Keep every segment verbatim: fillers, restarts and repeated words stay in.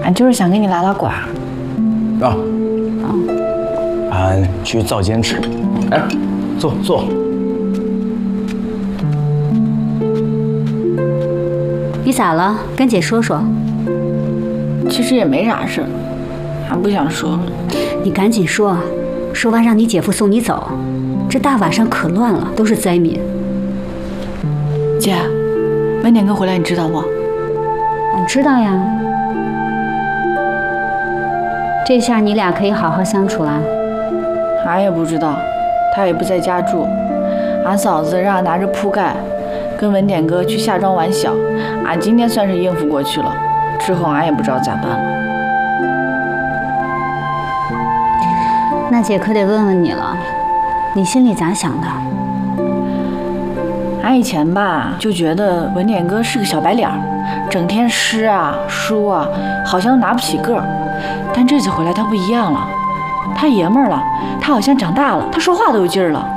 俺就是想给你拉拉呱。 啊，俺去灶间吃。哎，坐坐。 你咋了？跟姐说说。 其实也没啥事，俺不想说。 你赶紧说，说完让你姐夫送你走。这大晚上可乱了，都是灾民。 姐，文典哥回来你知道不？ 俺知道呀。这下你俩可以好好相处啦。 俺也不知道，他也不在家住。俺嫂子让俺拿着铺盖，跟文典哥去下庄玩小。俺今天算是应付过去了，之后俺也不知道咋办了。 那姐可得问问你了，你心里咋想的？ 俺以前吧就觉得文典哥是个小白脸，整天诗啊书啊，好像拿不起个儿。但这次回来他不一样了，他爷们儿了，他好像长大了，他说话都有劲儿了。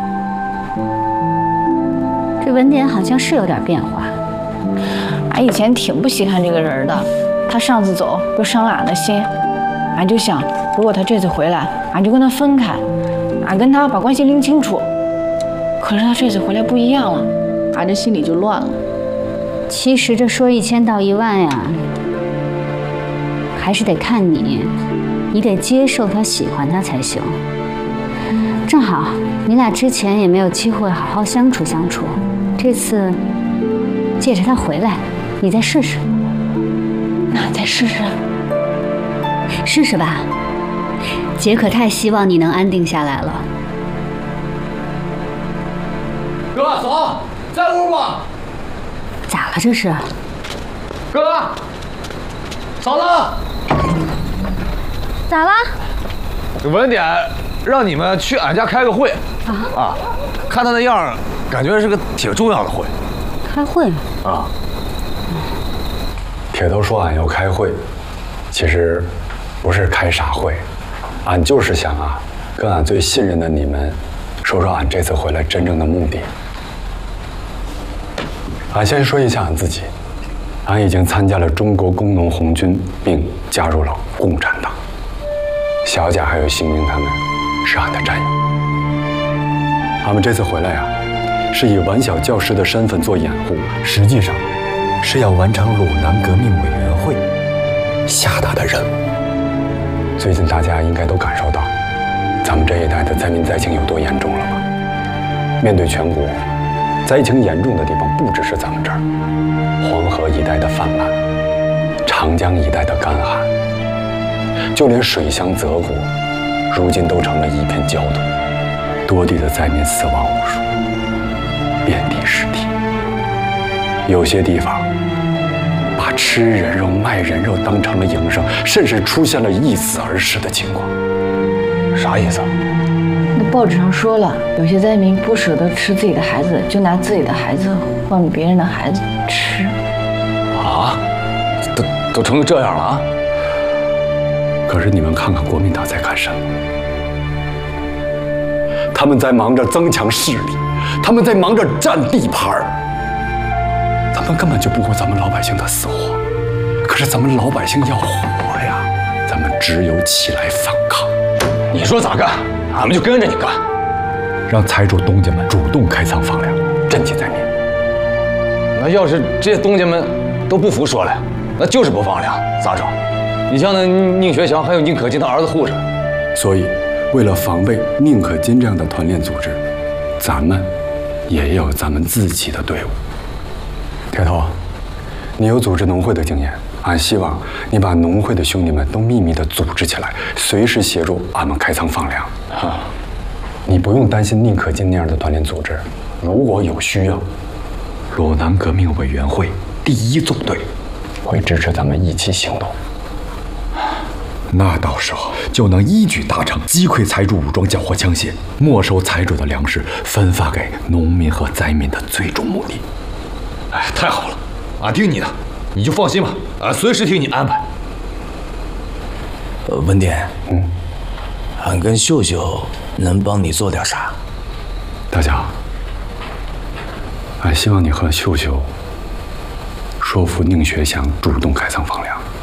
这文典好像是有点变化。 俺以前挺不稀罕这个人的，他上次走都伤了俺的心。俺就想，如果他这次回来，俺就跟他分开，俺跟他把关系拎清楚。可是他这次回来不一样了，俺这心里就乱了。 其实这说一千道一万呀，还是得看你，你得接受他，喜欢他才行。正好你俩之前也没有机会好好相处相处，这次借着他回来，你再试试。 那再试试。 试试吧，姐可太希望你能安定下来了。 哥嫂，在屋吗？ 咋了这是？ 哥，嫂子， 咋了？ 文典让你们去俺家开个会啊啊！看他那样，感觉是个挺重要的会。 开会啊？ 铁头说俺要开会，其实不是开啥会，俺就是想啊，跟俺最信任的你们说说俺这次回来真正的目的。俺先说一下俺自己，俺已经参加了中国工农红军，并加入了共产党。小贾还有新明他们是俺的战友。俺们这次回来啊，是以顽小教师的身份做掩护，实际上是要完成鲁南革命委员会下达的任务。最近大家应该都感受到，咱们这一代的灾民灾情有多严重了吧？面对全国，灾情严重的地方不只是咱们这儿，黄河一带的泛滥，长江一带的干旱，就连水乡泽国，如今都成了一片焦土，多地的灾民死亡无数，遍地尸体。有些地方把吃人肉、卖人肉当成了营生，甚至出现了一死而逝的情况。啥意思啊？ 那报纸上说了，有些灾民不舍得吃自己的孩子，就拿自己的孩子换别人的孩子吃。 啊？都都成这样了啊？ 可是你们看看国民党在干什么？他们在忙着增强势力，他们在忙着占地盘儿。他们根本就不顾咱们老百姓的死活，可是咱们老百姓要活呀，咱们只有起来反抗。 你说咋干，俺们就跟着你干。 让财主东家们主动开仓放粮，赈济灾民。 那要是这些东家们都不服说了，那就是不放粮，咋整？你像那宁学祥还有宁可金的儿子护着。 所以，为了防卫宁可金这样的团练组织，咱们也有咱们自己的队伍。铁头，你有组织农会的经验，俺希望你把农会的兄弟们都秘密地组织起来，随时协助俺们开仓放粮。啊，你不用担心宁可金那样的团练组织，如果有需要，鲁南革命委员会第一纵队会支持咱们一起行动。那到时候就能一举达成击溃财主武装缴获枪械，没收财主的粮食，分发给农民和灾民的最终目的。 哎，太好了，俺听你的，你就放心吧，俺随时听你安排。 呃，文典， 嗯， 俺跟秀秀能帮你做点啥？ 大家，俺希望你和秀秀说服宁学祥主动开仓放粮。